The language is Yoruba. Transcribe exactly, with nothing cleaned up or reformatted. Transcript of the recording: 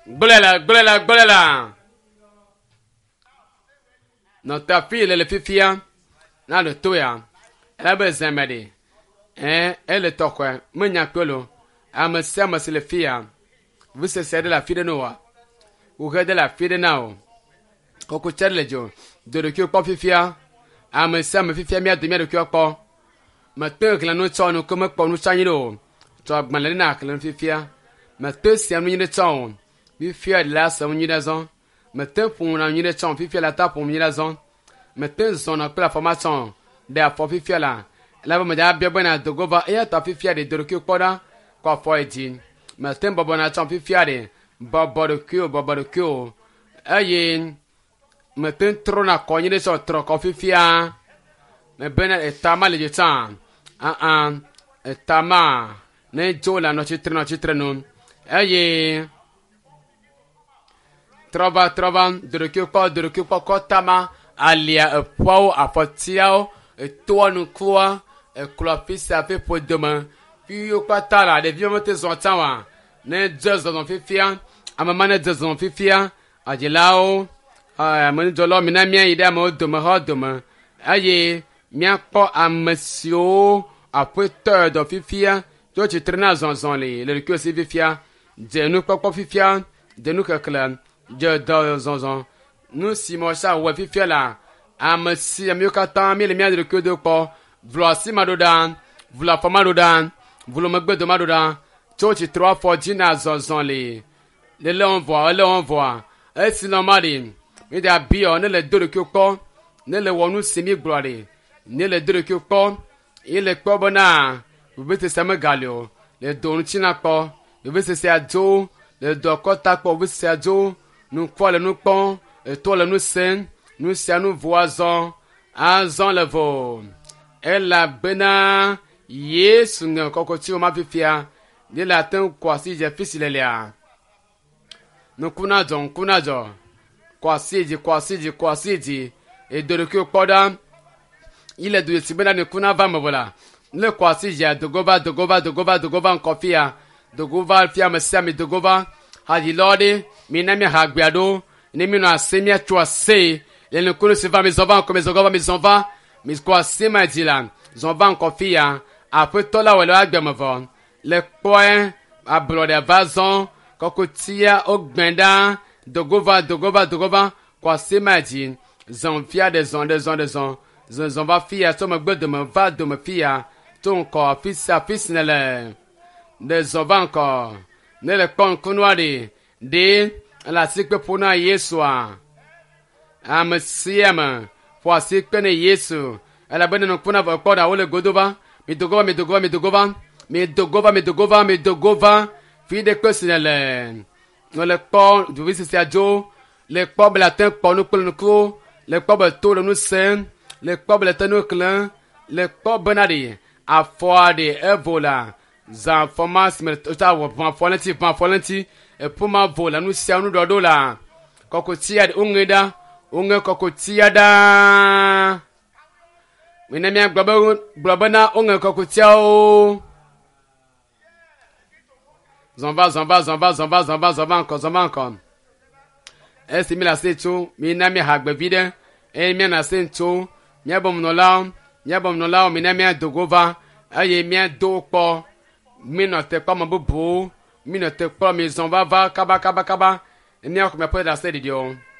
Gbolela, gbolela, gbolela. Notre fille, elle est fifia. Na le toya. Elle a besoin de Eh, elle est tokwe. Menya kolo. Ame sema si le fia. Vous se serez de la fille de Noah. Vous regardez la fille de Nao. Koko chale jo. De le kyo kwa fifia. Ame sema fifia mia de mia de kyo kwa. Ma te kla no chon no koma kwa no chanyi do. To gmanle na kla fifia. Ma te si anu nyine chon. Fifia de la sa nyine zon. Ma te pou na nyine chon fifia la ta pou nyine zon. Ma te zon na la formation. De a fo fifia la. La ba ma ja bia bana do go ba e ta fifia de do kyo kwa da. Kwa fo edi. Ma te bo bona chon fifia de. Ba ba do kyo ba ba do kyo. Ayin. Ma te tro na ko nyine so tro ko fifia. Me bena etama le jetan. Ah ah. Etama. Ne jola no chitre no chitre no. Aye. Trova trova de que pas de que pas kotama alia e pau apotiao e toi no quoi e clopis a fait pour demain. Puis yo patala de vieux monter son temps. Ne just dans fifia. A maman ne just dans fifia. A jelao. Ah mon jolo mina mia ida mo demain ha demain. Aye. Mia po a monsieur a poteur de fifia. Toi tu traînes dans zon les le que c'est fifia. De nous pas pas fifia. De nous que clan. Je dans zon zon. Nous si moi ça ouais fifia là. A monsieur mieux qu'attend mais les miens de que de pas. V'la si madodan. V'la pas madodan. V'la me gbe de madodan. Toi tu trois fois dina zon zon les. Les là on voit, là on voit. Et si normal. Il y a bien on les deux de que quoi. Ne le wonu semi gloire. Ne le deux que quoi. Il est quoi bona. Vous voulez ça me galio. Le don china quoi. Vous voulez c'est à Joe. Le do kota quoi. Vous voulez c'est à Joe. Nous quoi le nous pon. Et toi le nous sen. Nous c'est à nous voisins. Azan le vo. Elle a bena. Yes. Nous kokoti o ma fifia. Ne la ten quoi si j'ai fils il est là. Nous kuna jon kuna jon. Quoi si dit quoi si dit quoi si dit. Et de le que poda. Il est de si bena ne kuna va me voilà. Le quoi si j'ai de gova de gova de gova de gova en kofia. De gova fia me sami de gova. Hadi lorde. Minami hagbiado. Ne mino asemia chwa se. Le ne kono se va mes enfants comme mes gova mes enfants. Mais quoi c'est ma dit là. Zon en kofia. Après tout là où le agbe me va. Le point a blode vazon. Kokotia ogbenda. De gova de gova de gova. Quoi c'est ma dit. Zon fia de zon de zon de zon. Zon zon va fia. So me gbe de me va de me fia. Ton corps fils à fils ne le. De zon va encore. Ne le kon kunwadi. De la sikpe puna Yesua. Am siema. Fwa sikpe ne Yesu. Ala bene no kuna va koda ole godova. Mi dogova mi dogova mi dogova. Mi dogova mi dogova mi dogova. Fi de kwesnele. No le kon du visi se ajo. Le kob la ten kon no kul no ko. Le kob to le no sen. Le kob la ten no klan. Le kob benadi. A fwa de evola. Zan formas me ta wo van volenti van volenti. E puma vola no se anu do do la. Kokotia de ungeda. Unge kokotia da. Mene mi gbaba gbaba na unge kokotia o. Zamba zamba zamba zamba zamba zamba encore zamba encore. Esi mi la se tu mi na mi hagbe vide. E mi na se tu mi abom no la. Mi abom no la mi na mi dogova. Aye mi do po. Mi no te pa mabubu. Mi no te pa mi zamba va kaba kaba kaba. E mi akome po da se di dio.